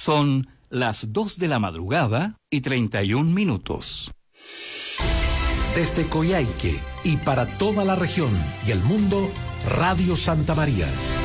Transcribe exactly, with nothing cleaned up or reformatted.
Son las dos de la madrugada y treinta y un minutos. Desde Coyhaique y para toda la región y el mundo, Radio Santa María.